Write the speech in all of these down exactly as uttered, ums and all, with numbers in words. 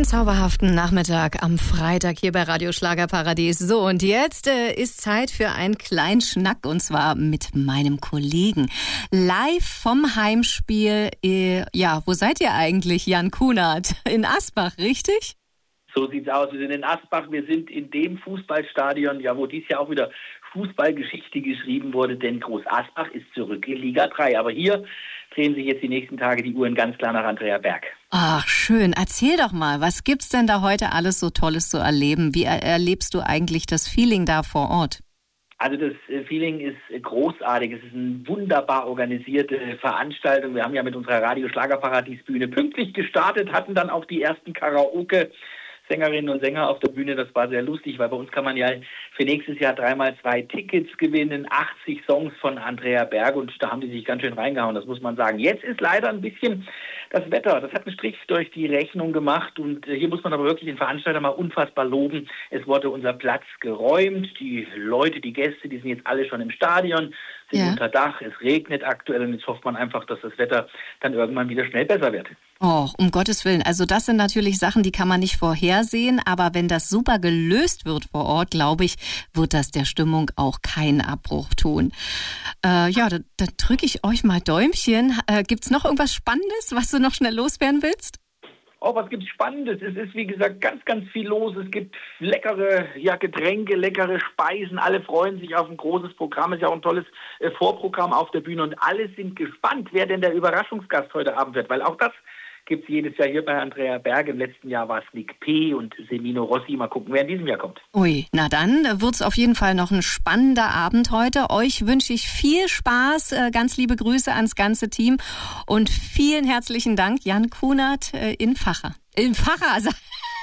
Einen zauberhaften Nachmittag am Freitag hier bei Radio Schlagerparadies. So, und jetzt äh, ist Zeit für einen kleinen Schnack, und zwar mit meinem Kollegen. Live vom Heimspiel, äh, ja, wo seid ihr eigentlich, Jan Kunert? In Asbach, richtig? So sieht's aus. Wir sind in Asbach, wir sind in dem Fußballstadion, ja, wo dies Jahr auch wieder Fußballgeschichte geschrieben wurde, denn Groß Asbach ist zurück in Liga drei. Aber hier drehen sich jetzt die nächsten Tage die Uhren ganz klar nach Andrea Berg. Ach, schön. Erzähl doch mal, was gibt's denn da heute alles so Tolles zu erleben? Wie er- erlebst du eigentlich das Feeling da vor Ort? Also das Feeling ist großartig. Es ist eine wunderbar organisierte Veranstaltung. Wir haben ja mit unserer Radio Schlagerparadies-Bühne pünktlich gestartet, hatten dann auch die ersten Karaoke Sängerinnen und Sänger auf der Bühne. Das war sehr lustig, weil bei uns kann man ja für nächstes Jahr dreimal zwei Tickets gewinnen, achtzig Songs von Andrea Berg, und da haben die sich ganz schön reingehauen, das muss man sagen. Jetzt ist leider ein bisschen das Wetter, das hat einen Strich durch die Rechnung gemacht, und hier muss man aber wirklich den Veranstalter mal unfassbar loben. Es wurde unser Platz geräumt, die Leute, die Gäste, die sind jetzt alle schon im Stadion, sind Ja. unter Dach, es regnet aktuell, und jetzt hofft man einfach, dass das Wetter dann irgendwann wieder schnell besser wird. Oh, um Gottes Willen. Also das sind natürlich Sachen, die kann man nicht vorhersehen, aber wenn das super gelöst wird vor Ort, glaube ich, wird das der Stimmung auch keinen Abbruch tun. Äh, ja, da, da drücke ich euch mal Däumchen. Äh, gibt's noch irgendwas Spannendes, was du noch schnell loswerden willst? Oh, was gibt's Spannendes? Es ist, wie gesagt, ganz, ganz viel los. Es gibt leckere ja, Getränke, leckere Speisen. Alle freuen sich auf ein großes Programm. Es ist ja auch ein tolles äh, Vorprogramm auf der Bühne. Und alle sind gespannt, wer denn der Überraschungsgast heute Abend wird. Weil auch das gibt es jedes Jahr hier bei Andrea Berg. Im letzten Jahr war es Nick P. und Semino Rossi. Mal gucken, wer in diesem Jahr kommt. Ui, na dann wird's auf jeden Fall noch ein spannender Abend heute. Euch wünsche ich viel Spaß, äh, ganz liebe Grüße ans ganze Team und vielen herzlichen Dank, Jan Kunert äh, in Facher. In Facher, also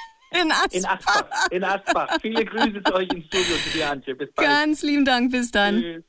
in Asbach. In Asbach. In Asbach. Viele Grüße zu euch ins Studio, zu dir, Antje. Bis bald. Ganz lieben Dank, bis dann. Tschüss.